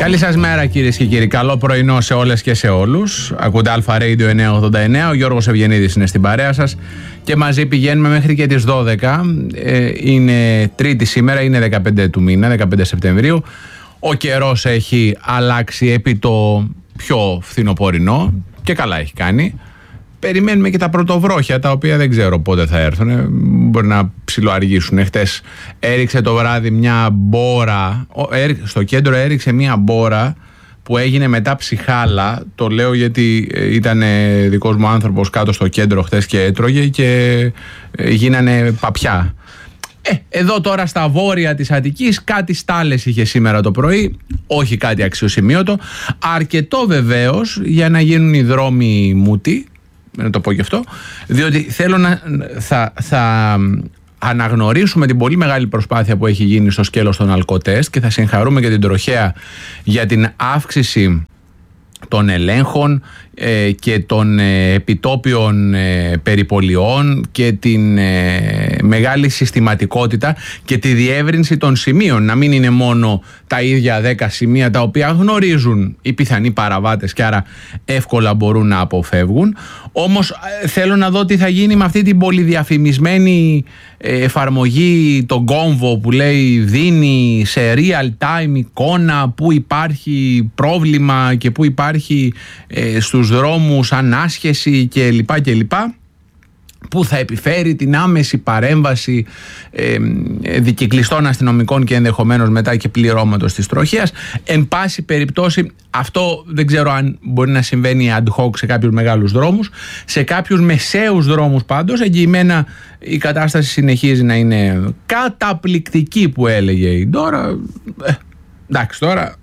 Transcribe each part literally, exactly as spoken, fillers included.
Καλή σας μέρα κυρίες και κύριοι. Καλό πρωινό σε όλες και σε όλους. Ακούτε Αλφα Radio εννιακόσια ογδόντα εννέα. Ο Γιώργος Ευγενίδης είναι στην παρέα σας και μαζί πηγαίνουμε μέχρι και τις δώδεκα. Ε, είναι Τρίτη σήμερα, είναι δεκαπέντε του μήνα, δεκαπέντε Σεπτεμβρίου. Ο καιρός έχει αλλάξει επί το πιο φθινοπορεινό και καλά έχει κάνει. Περιμένουμε και τα πρωτοβρόχια, τα οποία δεν ξέρω πότε θα έρθουν. Μπορεί να ψιλοαργήσουν. Χτες έριξε το βράδυ μια μπόρα. Στο κέντρο έριξε μια μπόρα που έγινε μετά ψυχάλα. Το λέω γιατί ήταν δικός μου άνθρωπος κάτω στο κέντρο χτες και έτρωγε και γίνανε παπιά. Ε, εδώ τώρα στα βόρεια της Αττικής κάτι στάλες είχε σήμερα το πρωί, όχι κάτι αξιοσημείωτο. Αρκετό βεβαίως για να γίνουν οι δρόμοι μούτοι, να το πω και αυτό, διότι θέλω να θα, θα αναγνωρίσουμε την πολύ μεγάλη προσπάθεια που έχει γίνει στο σκέλος των αλκοτέστ και θα συγχαρούμε και την τροχέα για την αύξηση των ελέγχων ε, και των ε, επιτόπιων ε, περιπολιών και την ε, μεγάλη συστηματικότητα και τη διεύρυνση των σημείων. Να μην είναι μόνο τα ίδια δέκα σημεία τα οποία γνωρίζουν οι πιθανοί παραβάτες και άρα εύκολα μπορούν να αποφεύγουν. Όμως ε, θέλω να δω τι θα γίνει με αυτή την πολυδιαφημισμένη ε, εφαρμογή, τον κόμβο που λέει δίνει σε real time εικόνα που υπάρχει πρόβλημα και που υπάρχει ε, στους δρόμους ανάσχεση και λοιπά και λοιπά, που θα επιφέρει την άμεση παρέμβαση ε, δικυκλιστών αστυνομικών και ενδεχομένως μετά και πληρώματος της τροχέας. Εν πάση περιπτώσει, αυτό δεν ξέρω αν μπορεί να συμβαίνει ad hoc σε κάποιους μεγάλους δρόμους. Σε κάποιους μεσαίους δρόμους πάντως εγγυημένα η κατάσταση συνεχίζει να είναι καταπληκτική, που έλεγε η Ντόρα. Ε, εντάξει, τώρα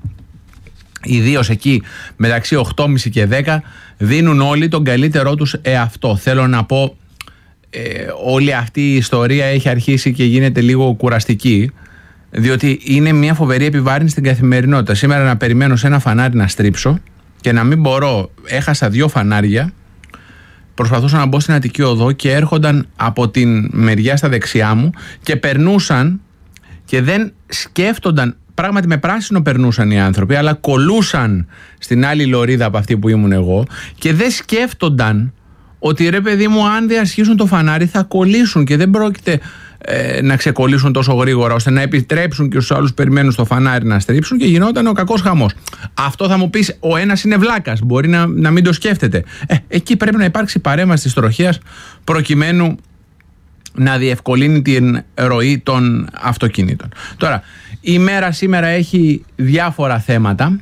ιδίως εκεί μεταξύ οκτώ και μισή και δέκα δίνουν όλοι τον καλύτερό τους εαυτό. Θέλω να πω, ε, όλη αυτή η ιστορία έχει αρχίσει και γίνεται λίγο κουραστική, διότι είναι μια φοβερή επιβάρυνση στην καθημερινότητα. Σήμερα να περιμένω σε ένα φανάρι να στρίψω και να μην μπορώ, έχασα δύο φανάρια, προσπαθούσα να μπω στην Αττική Οδό και έρχονταν από την μεριά στα δεξιά μου και περνούσαν και δεν σκέφτονταν. Πράγματι με πράσινο περνούσαν οι άνθρωποι, αλλά κολούσαν στην άλλη λωρίδα από αυτή που ήμουν εγώ και δεν σκέφτονταν ότι ρε παιδί μου, αν διασχίσουν το φανάρι θα κολλήσουν και δεν πρόκειται ε, να ξεκολλήσουν τόσο γρήγορα ώστε να επιτρέψουν και στους άλλους που περιμένουν στο φανάρι να στρίψουν και γινόταν ο κακός χαμός. Αυτό θα μου πεις, ο ένας είναι βλάκας, μπορεί να, να μην το σκέφτεται. Ε, εκεί πρέπει να υπάρξει παρέμβαση της τροχέας προκειμένου να διευκολύνει την ροή των αυτοκινήτων. Τώρα, η μέρα σήμερα έχει διάφορα θέματα,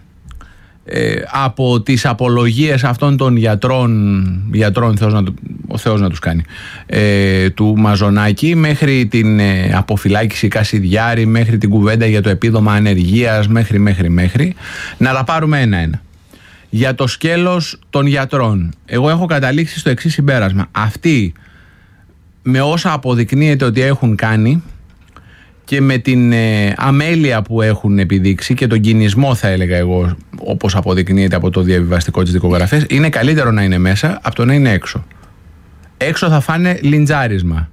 ε, από τις απολογίες αυτών των γιατρών, γιατρών Θεός να, ο Θεός να τους κάνει, ε, του Μαζονάκη, μέχρι την ε, αποφυλάκηση Κασιδιάρη, μέχρι την κουβέντα για το επίδομα ανεργίας, μέχρι μέχρι μέχρι, να τα πάρουμε ένα-ένα. Για το σκέλος των γιατρών, εγώ έχω καταλήξει στο εξής συμπέρασμα. Αυτοί, με όσα αποδεικνύεται ότι έχουν κάνει και με την ε, αμέλεια που έχουν επιδείξει και τον κινησμό, θα έλεγα εγώ, όπως αποδεικνύεται από το διαβιβαστικό της δικογραφίας, είναι καλύτερο να είναι μέσα από το να είναι έξω. Έξω θα φάνε λιντζάρισμα.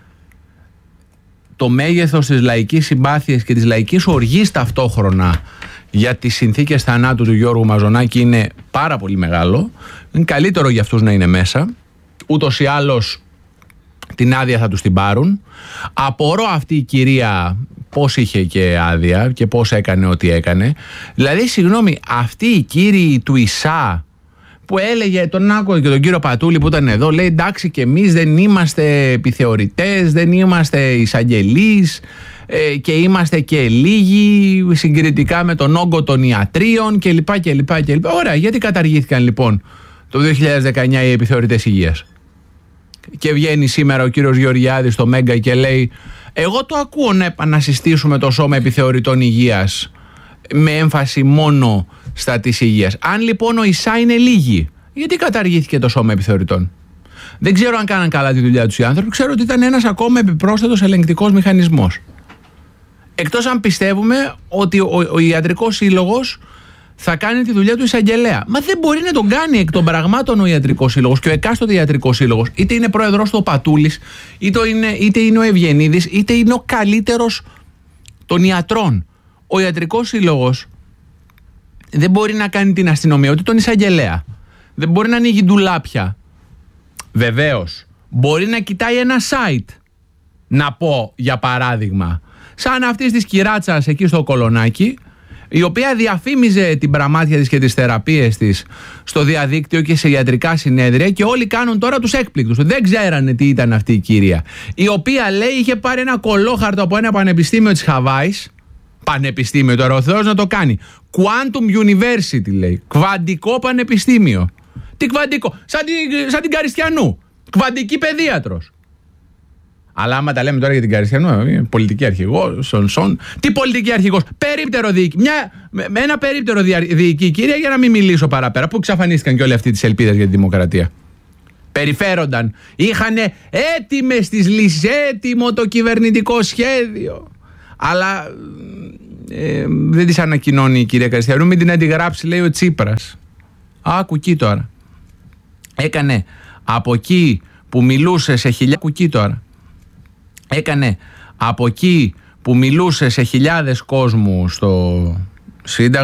Το μέγεθος της λαϊκής συμπάθειας και της λαϊκής οργής ταυτόχρονα για τις συνθήκες θανάτου του Γιώργου Μαζονάκη είναι πάρα πολύ μεγάλο. Είναι καλύτερο για αυτούς να είναι μέσα. Ούτως ή άλλως την άδεια θα τους την πάρουν. Απορώ αυτή η κυρία πώς είχε και άδεια και πώς έκανε ό,τι έκανε. Δηλαδή, συγγνώμη, αυτοί οι κύριοι του ΙΣΑ που έλεγε, τον άκουγα και τον κύριο Πατούλη που ήταν εδώ, λέει εντάξει και εμείς δεν είμαστε επιθεωρητές, δεν είμαστε εισαγγελείς ε, και είμαστε και λίγοι συγκριτικά με τον όγκο των ιατρίων κλπ. κλπ, κλπ. Ωραία, γιατί καταργήθηκαν λοιπόν το δύο χιλιάδες δεκαεννιά οι επιθεωρητές υγείας? Και βγαίνει σήμερα ο κύριος Γεωργιάδης στο Μέγκα και λέει, εγώ το ακούω να επανασυστήσουμε το σώμα επιθεωρητών υγείας με έμφαση μόνο στα της υγείας. Αν λοιπόν ο ΙΣΑ είναι λίγοι, γιατί καταργήθηκε το σώμα επιθεωρητών? Δεν ξέρω αν κάναν καλά τη δουλειά τους οι άνθρωποι, ξέρω ότι ήταν ένας ακόμα επιπρόσθετος ελεγκτικός μηχανισμός. Εκτός αν πιστεύουμε ότι ο, ο ιατρικός σύλλογος θα κάνει τη δουλειά του εισαγγελέα. Μα δεν μπορεί να τον κάνει εκ των πραγμάτων ο ιατρικός σύλλογος και ο εκάστοτε ιατρικός σύλλογος, είτε είναι πρόεδρος του ο Πατούλης, είτε είναι, είτε είναι ο Ευγενίδης, είτε είναι ο καλύτερος των ιατρών. Ο ιατρικός σύλλογος δεν μπορεί να κάνει την αστυνομία, ούτε τον εισαγγελέα. Δεν μπορεί να ανοίγει ντουλάπια. Βεβαίως, μπορεί να κοιτάει ένα site. Να πω για παράδειγμα, σαν αυτής της κυράτσας εκεί στο Κολονάκι, η οποία διαφήμιζε την πραμάτια της και τις θεραπείες της στο διαδίκτυο και σε ιατρικά συνέδρια, και όλοι κάνουν τώρα τους έκπληκτους. Δεν ξέρανε τι ήταν αυτή η κυρία, η οποία λέει είχε πάρει ένα κολόχαρτο από ένα πανεπιστήμιο της Χαβάης. Πανεπιστήμιο τώρα, ο Θεός να το κάνει. Quantum University λέει. Κβαντικό πανεπιστήμιο. Τι κβαντικό? Σαν την, σαν την Καριστιανού. Κβαντική παιδίατρος. Αλλά άμα τα λέμε τώρα για την Καριστιανού, πολιτική αρχηγός, σον σον. Τι πολιτική αρχηγός? Περίπτερο διοικητή. Μια, με ένα περίπτερο διοικητή, κυρία, για να μην μιλήσω παραπέρα. Πού εξαφανίστηκαν και όλοι αυτοί τις ελπίδες για τη δημοκρατία. Περιφέρονταν. Είχαν έτοιμες τις λύσεις, έτοιμο το κυβερνητικό σχέδιο. Αλλά ε, δεν τις ανακοινώνει η κυρία Καριστιανού. Μην την αντιγράψει, λέει ο Τσίπρας. Α, κουκί τώρα. Έκανε από εκεί που μιλούσε σε χιλιάδες. Κουκί τώρα. Έκανε από εκεί που μιλούσε σε χιλιάδες κόσμου στο Σύνταγμα.